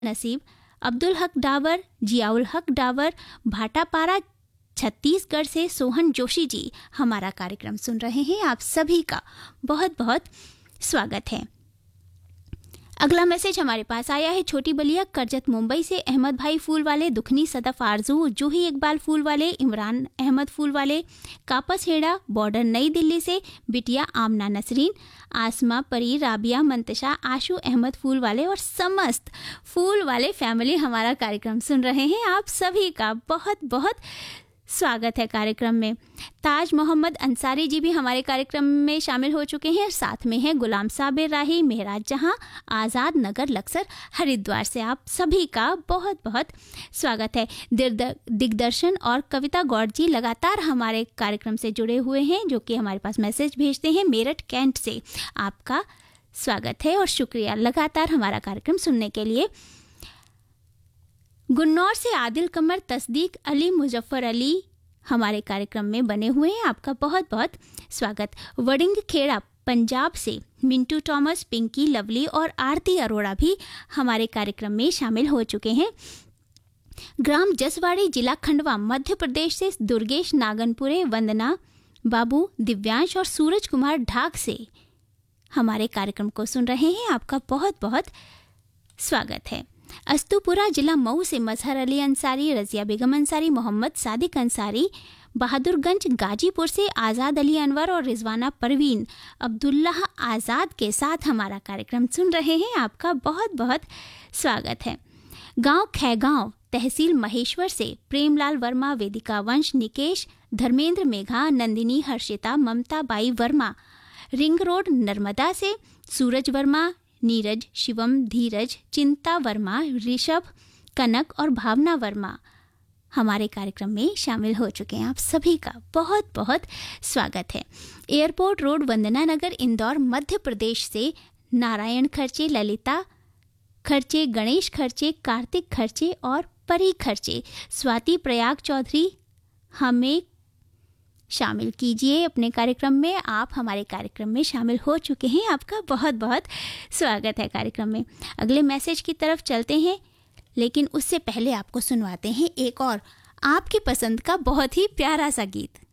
नसीब, अब्दुल हक डावर, जियाउल हक डावर, भाटापारा छत्तीसगढ़ से सोहन जोशी जी हमारा कार्यक्रम सुन रहे हैं। आप सभी का बहुत बहुत स्वागत है। अगला मैसेज हमारे पास आया है छोटी बलिया करजत मुंबई से अहमद भाई फूल वाले, दुखनी सदफ आरजू, जूही इकबाल फूल वाले, इमरान अहमद फूल वाले, कापस हेड़ा बॉर्डर नई दिल्ली से बिटिया आमना नसरीन, आसमा परी, राबिया मंतशा, आशु अहमद फूल वाले और समस्त फूल वाले फैमिली हमारा कार्यक्रम सुन रहे हैं। आप सभी का बहुत बहुत स्वागत है कार्यक्रम में। ताज मोहम्मद अंसारी जी भी हमारे कार्यक्रम में शामिल हो चुके हैं। साथ में है गुलाम साबिर राही, मेहराज जहां, आज़ाद नगर लक्सर हरिद्वार से। आप सभी का बहुत बहुत स्वागत है। दिग्दर्शन और कविता गौड़ जी लगातार हमारे कार्यक्रम से जुड़े हुए हैं, जो कि हमारे पास मैसेज भेजते हैं मेरठ कैंट से। आपका स्वागत है और शुक्रिया लगातार हमारा कार्यक्रम सुनने के लिए। गुन्नौर से आदिल कमर, तस्दीक अली, मुजफ्फर अली हमारे कार्यक्रम में बने हुए हैं। आपका बहुत बहुत स्वागत। वडिंग खेड़ा पंजाब से मिंटू टॉमस, पिंकी लवली और आरती अरोड़ा भी हमारे कार्यक्रम में शामिल हो चुके हैं। ग्राम जसवाड़ी, जिला खंडवा, मध्य प्रदेश से दुर्गेश नागनपुरे, वंदना बाबू, दिव्यांश और सूरज कुमार ढाक से हमारे कार्यक्रम को सुन रहे हैं। आपका बहुत बहुत स्वागत है। अस्तुपुरा जिला मऊ से मजहर अली अंसारी, रजिया बेगम अंसारी, मोहम्मद सादिक अंसारी, बहादुरगंज गाजीपुर से आज़ाद अली अनवर और रिजवाना परवीन अब्दुल्लाह आज़ाद के साथ हमारा कार्यक्रम सुन रहे हैं। आपका बहुत बहुत स्वागत है। गांव खैगांव, तहसील महेश्वर से प्रेमलाल वर्मा, वेदिका वंश, निकेश, धर्मेंद्र मेघा, नंदिनी, हर्षिता, ममता by Verma, ring road Narmada से सूरज वर्मा, नीरज, शिवम, धीरज, चिंता वर्मा, ऋषभ, कनक और भावना वर्मा हमारे कार्यक्रम में शामिल हो चुके हैं। आप सभी का बहुत बहुत स्वागत है। एयरपोर्ट रोड, वंदना नगर, इंदौर, मध्य प्रदेश से नारायण खर्चे, ललिता खर्चे, गणेश खर्चे, कार्तिक खर्चे और परी खर्चे, स्वाति प्रयाग चौधरी हमें शामिल कीजिए अपने कार्यक्रम में। आप हमारे कार्यक्रम में शामिल हो चुके हैं। आपका बहुत बहुत स्वागत है कार्यक्रम में। अगले मैसेज की तरफ चलते हैं, लेकिन उससे पहले आपको सुनवाते हैं एक और आपकी पसंद का बहुत ही प्यारा सा गीत।